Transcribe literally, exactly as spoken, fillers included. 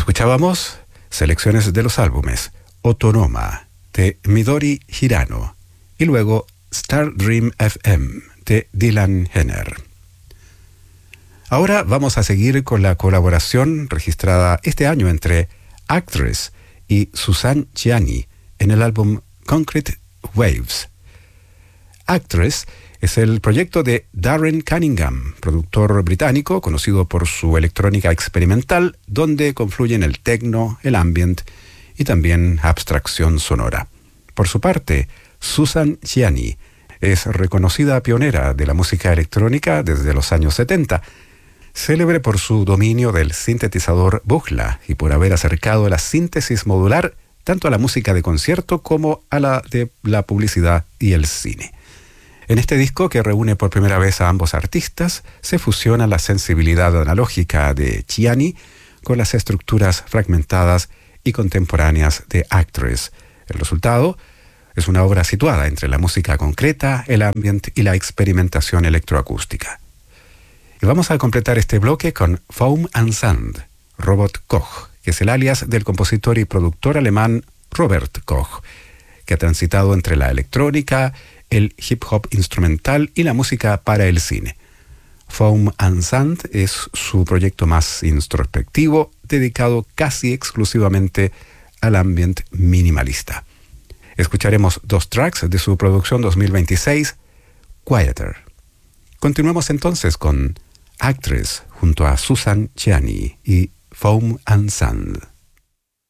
Escuchábamos selecciones de los álbumes Autonoma de Midori Hirano y luego Star Dream F M de Dylan Henner. Ahora vamos a seguir con la colaboración registrada este año entre Actress y Suzanne Ciani en el álbum Concrete Waves. Actress es el proyecto de Darren Cunningham, productor británico conocido por su electrónica experimental, donde confluyen el techno, el ambient y también abstracción sonora. Por su parte, Suzanne Ciani es reconocida pionera de la música electrónica desde los años setenta, célebre por su dominio del sintetizador Buchla y por haber acercado la síntesis modular tanto a la música de concierto como a la de la publicidad y el cine. En este disco, que reúne por primera vez a ambos artistas, se fusiona la sensibilidad analógica de Ciani con las estructuras fragmentadas y contemporáneas de Actress. El resultado es una obra situada entre la música concreta, el ambient y la experimentación electroacústica. Y vamos a completar este bloque con Foam and Sand, Robert Koch, que es el alias del compositor y productor alemán Robert Koch, que ha transitado entre la electrónica, el hip hop instrumental y la música para el cine. Foam and Sand es su proyecto más introspectivo, dedicado casi exclusivamente al ambient minimalista. Escucharemos dos tracks de su producción dos mil veintiséis, Quieter. Continuemos entonces con Actress junto a Suzanne Ciani y Foam and Sand.